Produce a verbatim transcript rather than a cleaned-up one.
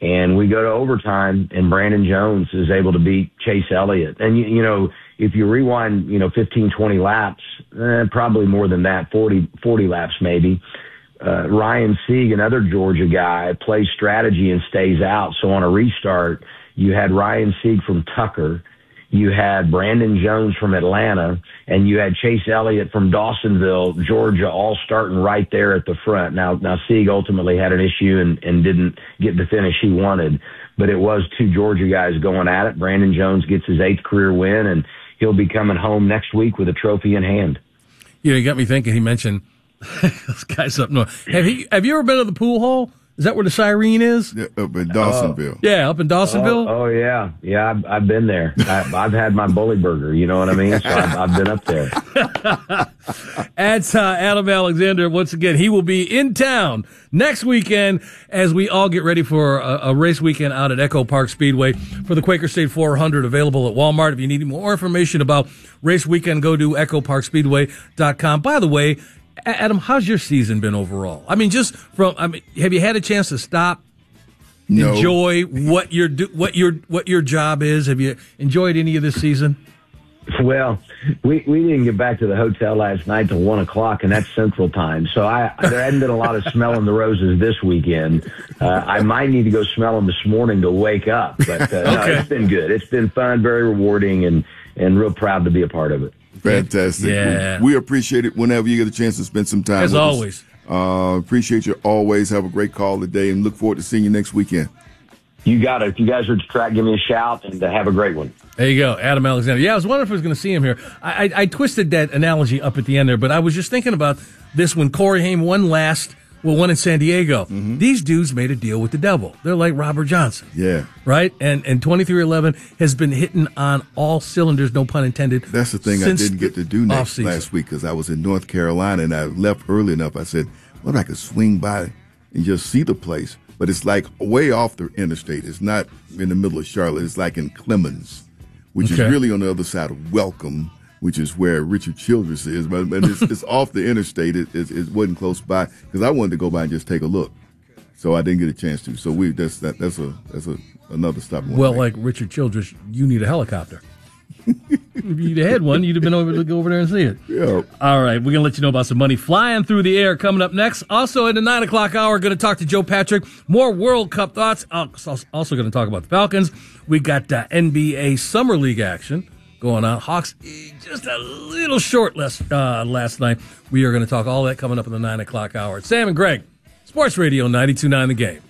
And we go to overtime, and Brandon Jones is able to beat Chase Elliott. And, you, you know, if you rewind, you know, fifteen, twenty laps, eh, probably more than that, forty, forty laps maybe, uh, Ryan Sieg, another Georgia guy, plays strategy and stays out. So on a restart, you had Ryan Sieg from Tucker, you had Brandon Jones from Atlanta, and you had Chase Elliott from Dawsonville, Georgia, all starting right there at the front. Now, now Sieg ultimately had an issue and, and didn't get the finish he wanted, but it was two Georgia guys going at it. Brandon Jones gets his eighth career win, and he'll be coming home next week with a trophy in hand. You know, you got me thinking. He mentioned those guys up north. Have you have you ever been to the pool hall? Is that where the Siren is? Yeah, up in Dawsonville. Oh. Yeah, up in Dawsonville. Oh, oh yeah, yeah. I've, I've been there. I, I've had my bully burger. You know what I mean? So I've, I've been up there. That's uh, Adam Alexander. Once again, he will be in town next weekend as we all get ready for a, a race weekend out at Echo Park Speedway for the Quaker State four hundred, available at Walmart. If you need more information about race weekend, go to echo park speedway dot com. By the way, Adam, how's your season been overall? I mean, just from, I mean, have you had a chance to stop, no. enjoy what your do, what your what your job is? Have you enjoyed any of this season? Well, we we didn't get back to the hotel last night till one o'clock, and that's Central Time. So I there hadn't been a lot of smelling the roses this weekend. Uh, I might need to go smell them this morning to wake up. But uh, no, Okay. it's been good. It's been fun, very rewarding, and and real proud to be a part of it. Fantastic. Yeah. We, we appreciate it whenever you get a chance to spend some time As with always. us. Uh, appreciate you always. Have a great call today, and look forward to seeing you next weekend. You got it. If you guys are at the track, give me a shout, and uh, have a great one. There you go, Adam Alexander. Yeah, I was wondering if I was going to see him here. I, I, I twisted that analogy up at the end there, but I was just thinking about this when Corey Haim won last, well, won in San Diego. Mm-hmm. These dudes made a deal with the devil. They're like Robert Johnson. Yeah. Right? And and twenty-three eleven has been hitting on all cylinders, no pun intended. That's the thing I didn't get to do next, off-season. last week because I was in North Carolina, and I left early enough. I said, well, I could swing by and just see the place. But it's like way off the interstate. It's not in the middle of Charlotte. It's like in Clemens, which Okay. is really on the other side of Welcome, which is where Richard Childress is. But, but it's, it's off the interstate. It, it, it wasn't close by because I wanted to go by and just take a look. So I didn't get a chance to. So we that's that, that's a that's a another stop. we wanna Well, make. like Richard Childress, you need a helicopter. If you'd had one, you'd have been able to go over there and see it. Yeah. All right, we're going to let you know about some money flying through the air coming up next. Also, at the nine o'clock hour, going to talk to Joe Patrick. More World Cup thoughts. Also going to talk about the Falcons. We got uh, N B A Summer League action going on. Hawks just a little short last, uh, last night. We are going to talk all that coming up in the nine o'clock hour. Sam and Greg, Sports Radio ninety-two point nine The Game.